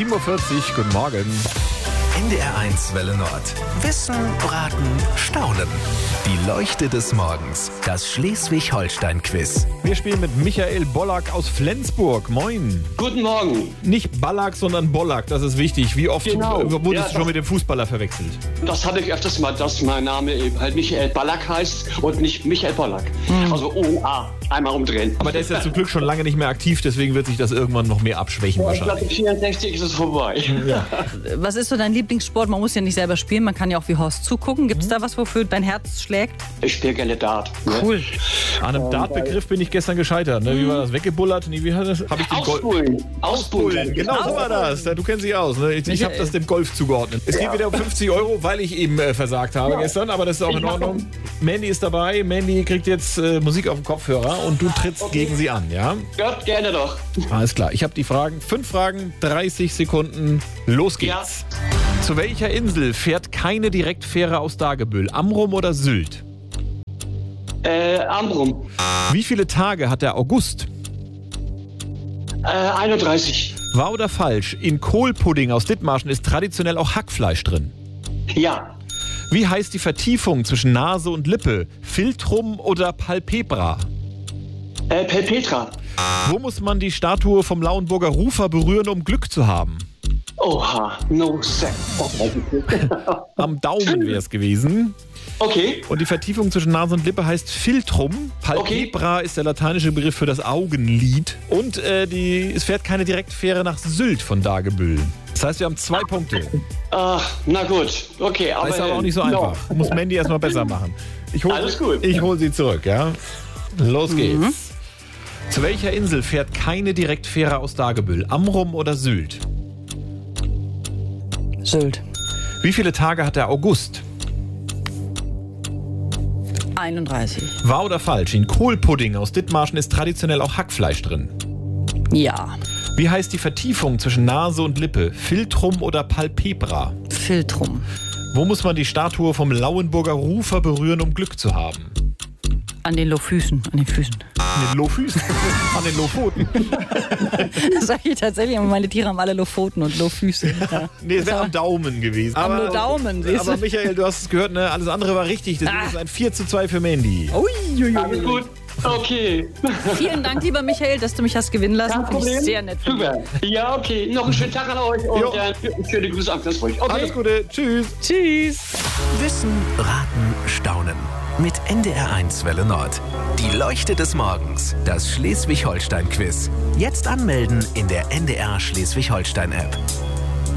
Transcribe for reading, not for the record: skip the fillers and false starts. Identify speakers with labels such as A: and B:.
A: 7.40 Uhr, guten Morgen.
B: NDR1 Welle Nord. Wissen, Raten, Staunen. Die Leuchte des Morgens. Das Schleswig-Holstein-Quiz.
A: Wir spielen mit Michael Bollack aus Flensburg. Moin.
C: Guten Morgen.
A: Nicht Ballack, sondern Bollack, das ist wichtig. Wie oft wurdest du schon mit dem Fußballer verwechselt?
C: Das habe ich öfters mal, dass mein Name eben halt Michael Ballack heißt und nicht Michael Bollack. Also O-A, einmal umdrehen.
A: Aber der ist ja zum Glück schon lange nicht mehr aktiv, deswegen wird sich das irgendwann noch mehr abschwächen
C: Ich glaube,
A: wahrscheinlich.
C: 64 ist es vorbei.
A: Ja.
D: Was ist so dein Lieblingssport? Man muss ja nicht selber spielen, man kann ja auch wie Horst zugucken. Gibt es da was, wofür dein Herz schlägt?
C: Ich spiele gerne Dart. Ne?
D: Cool.
A: An einem Dartbegriff bin ich gestern gescheitert. Ne? Wie war das? Weggebullert? Nee, wie hat das? Hab ich den
C: Ausbullen. Ausbullen.
A: Genau so war das. Du kennst dich aus. Ne? Ich habe das dem Golf zugeordnet. Es geht wieder um 50 €, weil ich eben versagt habe gestern, aber das ist auch in Ordnung. Mandy ist dabei. Mandy kriegt jetzt Musik auf dem Kopfhörer und du trittst gegen sie an, ja?
C: Ja, gerne doch.
A: Alles klar. Ich habe die Fragen. 5 Fragen, 30 Sekunden. Los geht's.
C: Ja.
A: Zu welcher Insel fährt keine Direktfähre aus Dagebüll? Amrum oder Sylt?
C: Amrum.
A: Wie viele Tage hat der August?
C: 31.
A: Wahr oder falsch? In Kohlpudding aus Dithmarschen ist traditionell auch Hackfleisch drin.
C: Ja.
A: Wie heißt die Vertiefung zwischen Nase und Lippe? Philtrum oder Palpebra?
C: Petra.
A: Wo muss man die Statue vom Lauenburger Rufer berühren, um Glück zu haben?
C: Oha. No sex.
A: Am Daumen wäre es gewesen.
C: Okay.
A: Und die Vertiefung zwischen Nase und Lippe heißt Philtrum. Palpebra ist der lateinische Begriff für das Augenlid. Und es fährt keine Direktfähre nach Sylt von Dagebüll. Das heißt, wir haben 2 Punkte.
C: Na gut. Okay.
A: Das ist aber auch nicht so einfach. Muss Mandy erstmal besser machen. Ich hol sie zurück, ja? Los geht's. Zu welcher Insel fährt keine Direktfähre aus Dagebüll? Amrum oder Sylt?
D: Sylt.
A: Wie viele Tage hat der August?
D: 31.
A: Wahr oder falsch? In Kohlpudding aus Dithmarschen ist traditionell auch Hackfleisch drin.
D: Ja.
A: Wie heißt die Vertiefung zwischen Nase und Lippe? Philtrum oder Palpebra?
D: Philtrum.
A: Wo muss man die Statue vom Lauenburger Rufer berühren, um Glück zu haben?
D: An den Lohfüßen. An den Füßen.
A: An den Lohfüßen? An den Lohpfoten?
D: Das sage ich tatsächlich, aber meine Tiere haben alle Lohpfoten und Lohfüße. Ja.
A: Nee, es wäre am Daumen gewesen.
D: Am Daumen, siehst du.
A: Aber Michael, du hast es gehört, ne? Alles andere war richtig. Das ist ein 4:2 für Mandy.
C: Alles gut. Okay.
D: Vielen Dank, lieber Michael, dass du mich hast gewinnen lassen.
C: Kein
D: Finde ich
C: Problem.
D: sehr nett von dir.
C: Super. Ja, okay. Noch einen schönen Tag an euch und schöne Grüße an Flensburg. Okay.
A: Alles Gute. Tschüss.
D: Tschüss.
B: Wissen, Raten, Staunen. Mit NDR1 Welle Nord. Die Leuchte des Morgens. Das Schleswig-Holstein-Quiz. Jetzt anmelden in der NDR Schleswig-Holstein-App.